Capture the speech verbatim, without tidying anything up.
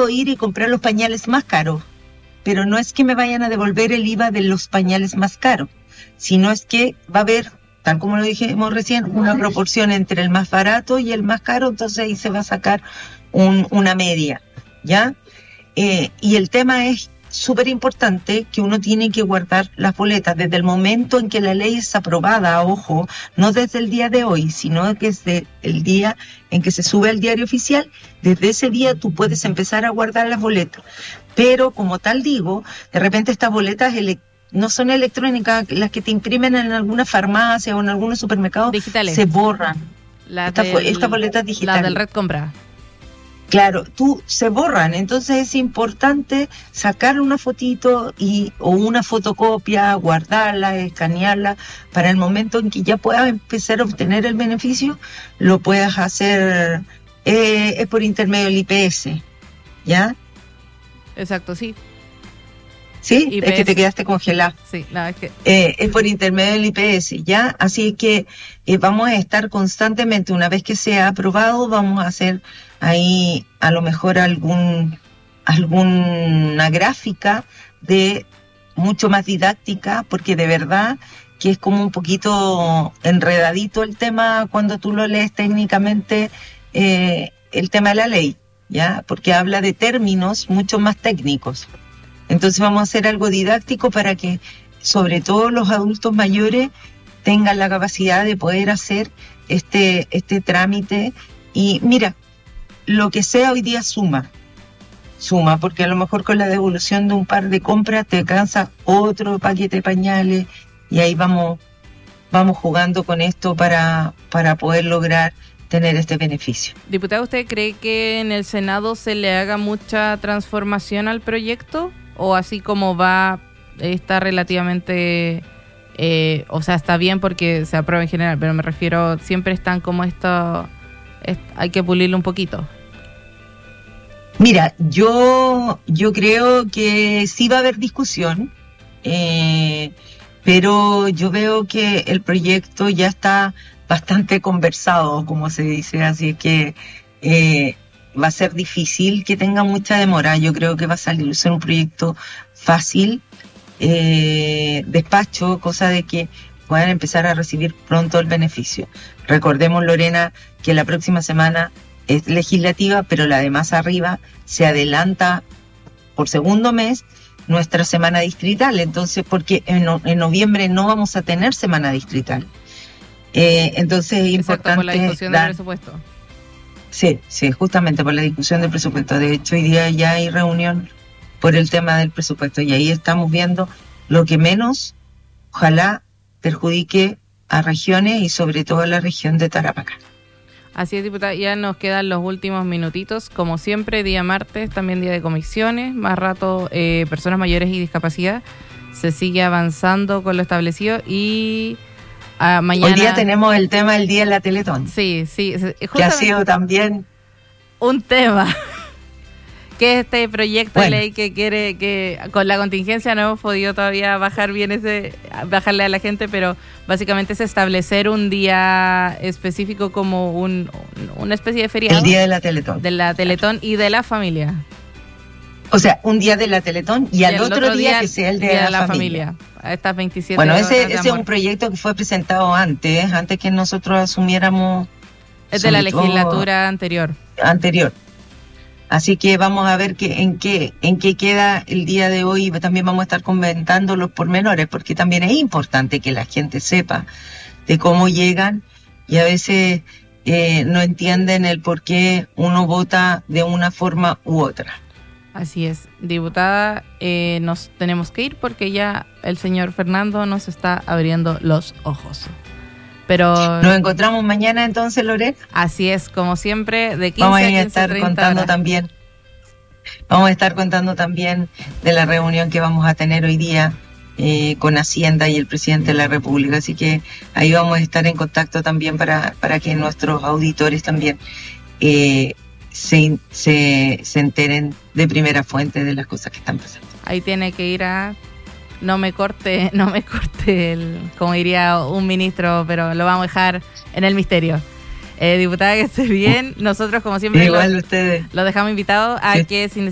puedo ir y comprar los pañales más caros, pero no es que me vayan a devolver el I V A de los pañales más caros, sino es que va a haber, tal como lo dijimos recién, una proporción entre el más barato y el más caro, entonces ahí se va a sacar un, una media, ¿ya? Eh, y el tema es súper importante que uno tiene que guardar las boletas desde el momento en que la ley es aprobada, ojo, no desde el día de hoy, sino que desde el día en que se sube al diario oficial. Desde ese día tú puedes empezar a guardar las boletas, pero como tal digo, de repente estas boletas ele- no son electrónicas, las que te imprimen en alguna farmacia o en algunos supermercados digitales, se borran. Las Esta, del, estas boletas digitales, las del Red Compra. Claro, tú se borran, entonces es importante sacarle una fotito y o una fotocopia, guardarla, escanearla, para el momento en que ya puedas empezar a obtener el beneficio, lo puedas hacer eh, es por intermedio del I P S, ¿ya? Exacto, sí. Sí, I P S. Es que te quedaste congelado. Sí, no, es que... Eh, es por intermedio del I P S, ¿ya? Así que eh, vamos a estar constantemente, una vez que sea aprobado, vamos a hacer ahí a lo mejor algún alguna gráfica de mucho más didáctica, porque de verdad que es como un poquito enredadito el tema cuando tú lo lees técnicamente, eh, el tema de la ley, ¿ya? Porque habla de términos mucho más técnicos. Entonces vamos a hacer algo didáctico para que sobre todo los adultos mayores tengan la capacidad de poder hacer este, este trámite. Y mira, lo que sea hoy día suma, suma, porque a lo mejor con la devolución de un par de compras te alcanza otro paquete de pañales y ahí vamos, vamos jugando con esto para, para poder lograr tener este beneficio. Diputada, ¿usted cree que en el Senado se le haga mucha transformación al proyecto? ¿O así como va, está relativamente, eh, o sea, está bien porque se aprueba en general, pero me refiero, siempre están como esto, es, hay que pulirlo un poquito? Mira, yo, yo creo que sí va a haber discusión, eh, pero yo veo que el proyecto ya está bastante conversado, como se dice, así que eh, va a ser difícil que tenga mucha demora. Yo creo que va a salir ser un proyecto fácil, eh, despacho, cosa de que puedan empezar a recibir pronto el beneficio. Recordemos, Lorena, que la próxima semana es legislativa, pero la de más arriba se adelanta por segundo mes nuestra semana distrital, entonces porque en, no, en noviembre no vamos a tener semana distrital. Eh, entonces es importante por la discusión dar, del presupuesto. Sí, sí, justamente por la discusión del presupuesto. De hecho, hoy día ya hay reunión por el tema del presupuesto y ahí estamos viendo lo que menos, ojalá, perjudique a regiones y sobre todo a la región de Tarapacá. Así es, diputada, ya nos quedan los últimos minutitos. Como siempre, día martes, también día de comisiones, más rato eh, personas mayores y discapacidad. Se sigue avanzando con lo establecido y... Uh, mañana... Hoy día tenemos el tema del día de la Teletón. Sí, sí. Que ha sido también un tema. Que es este proyecto bueno. de ley que quiere que con la contingencia no hemos podido todavía bajar bien ese, bajarle a la gente, pero básicamente es establecer un día específico como un una especie de feriado. El día de la Teletón. De la Teletón y de la familia. O sea, un día de la Teletón y, y al otro, otro día, día que sea el día, día de la, la familia. familia. A estas veintisiete Bueno, ese, ese es un proyecto que fue presentado antes, antes que nosotros asumiéramos. Es de la legislatura anterior. Anterior. Así que vamos a ver que, en qué en qué queda el día de hoy. También vamos a estar comentando los pormenores, porque también es importante que la gente sepa de cómo llegan y a veces eh, no entienden el por qué uno vota de una forma u otra. Así es, diputada, eh, nos tenemos que ir porque ya el señor Fernando nos está abriendo los ojos. Pero nos encontramos mañana entonces, Lorena. Así es, como siempre, de quince vamos a, a quince, estar treinta contando horas. también. Vamos a estar contando también de la reunión que vamos a tener hoy día eh, con Hacienda y el presidente de la República. Así que ahí vamos a estar en contacto también para, para que nuestros auditores también eh, Se, se, se enteren de primera fuente de las cosas que están pasando. Ahí tiene que ir a... No me corte, no me corte, el, como diría un ministro, pero lo vamos a dejar en el misterio. Eh, diputada, que esté bien. Nosotros, como siempre, igual lo, ustedes. lo dejamos invitado a sí. que... sin